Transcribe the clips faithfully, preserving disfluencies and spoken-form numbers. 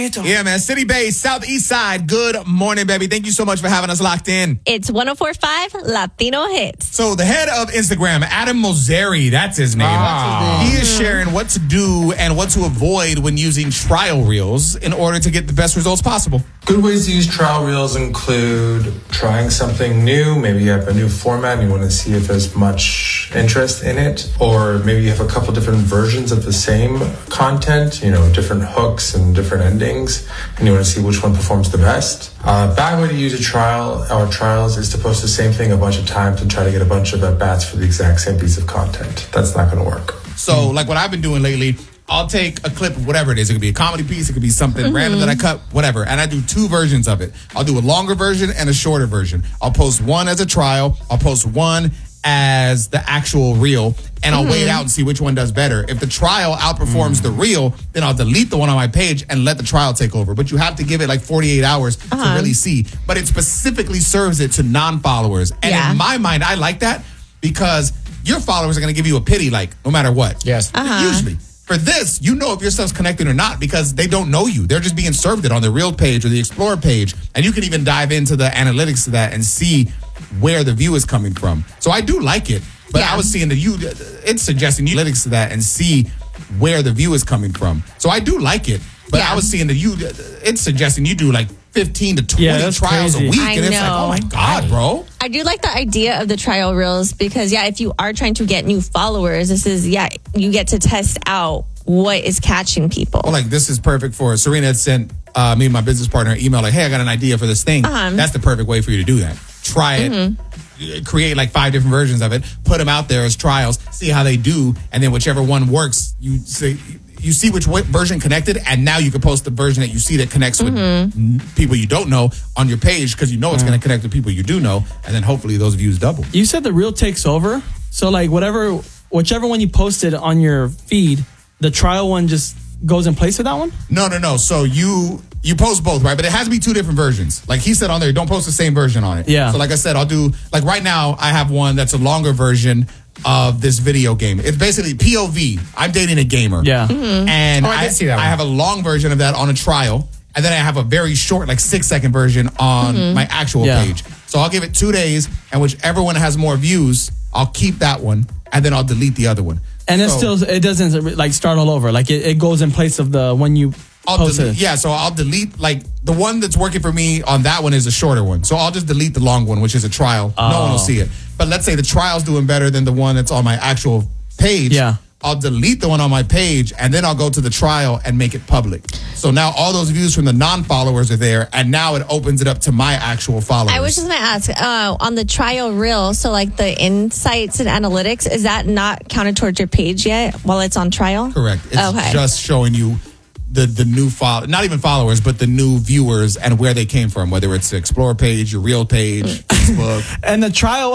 Yeah, man. City Bay, Southeast Side. Good morning, baby. Thank you so much for having us locked in. It's one oh four point five Latino Hits. So the head of Instagram, Adam Mosseri, that's his name. Ah. He is sharing what to do and what to avoid when using trial reels in order to get the best results possible. Good ways to use trial reels include trying something new. Maybe you have a new format and you want to see if there's much interest in it. Or maybe you have a couple different versions of the same content, you know, different hooks and different endings, and you want to see which one performs the best. A uh, bad way to use a trial or trials is to post the same thing a bunch of times and try to get a bunch of at-bats for the exact same piece of content. That's not going to work. So, like what I've been doing lately, I'll take a clip of whatever it is. It could be a comedy piece. It could be something mm-hmm. random that I cut, whatever. And I do two versions of it. I'll do a longer version and a shorter version. I'll post one as a trial. I'll post one as the actual reel, and I'll mm-hmm. wait out and see which one does better. If the trial outperforms mm. the reel, then I'll delete the one on my page and let the trial take over. But you have to give it like forty-eight hours uh-huh. to really see. But it specifically serves it to non-followers. And yeah. in my mind, I like that because your followers are going to give you a pity, like, no matter what. Yes. Uh-huh. Usually. For this, you know if your stuff's connected or not because they don't know you. They're just being served it on the Reel page or the Explore page. And you can even dive into the analytics of that and see where the view is coming from. So I do like it, but yeah. I was seeing that you, it's suggesting you analytics to that and see where the view is coming from. So I do like it, but yeah. I was seeing that you, it's suggesting you do like fifteen to twenty yeah, trials crazy. a week. I and it's know. like, oh my God, bro. I do like the idea of the trial reels because, yeah, if you are trying to get new followers, this is, yeah, you get to test out what is catching people. Well, like, this is perfect for Serena had sent uh, me and my business partner an email like, hey, I got an idea for this thing. Uh-huh. That's the perfect way for you to do that. Try it. Mm-hmm. Create like five different versions of it. Put them out there as trials. See how they do. And then whichever one works, you say... You see which version connected, and now you can post the version that you see that connects with mm-hmm. people you don't know on your page because you know it's mm-hmm. going to connect with people you do know, and then hopefully those views double. You said the reel takes over, so like whatever, whichever one you posted on your feed, the trial one just goes in place of that one? No, no, no. So you you post both, right? But it has to be two different versions. Like he said on there, don't post the same version on it. Yeah. So like I said, I'll do, like right now, I have one that's a longer version of this video game. It's basically P O V. I'm dating a gamer. Yeah. Mm-hmm. And oh, I, I, did see that I have a long version of that on a trial. And then I have a very short, like six second version on mm-hmm. my actual yeah. page. So I'll give it two days, and whichever one has more views, I'll keep that one, and then I'll delete the other one. And so, it still, it doesn't like start all over. Like it, it goes in place of the one you I'll posted. delete, yeah, so I'll delete, like, the one that's working for me on that one is a shorter one. So I'll just delete the long one, which is a trial. Oh. No one will see it. But let's say the trial's doing better than the one that's on my actual page. Yeah. I'll delete the one on my page, and then I'll go to the trial and make it public. So now all those views from the non-followers are there, and now it opens it up to my actual followers. I was just going to ask, uh, on the trial reel, so like the insights and analytics, is that not counted towards your page yet while it's on trial? Correct. It's okay. just showing you the the new follow, not even followers, but the new viewers and where they came from, whether it's the Explore page, your Reel page, Facebook. And the trial...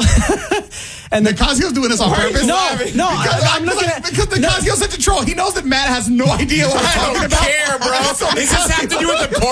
And the Cosio's doing this on purpose? No, no, because, I'm looking at... Because the no. Cosio's such a troll. He knows that Matt has no idea what I'm talking about. I don't care, bro. This has to do with the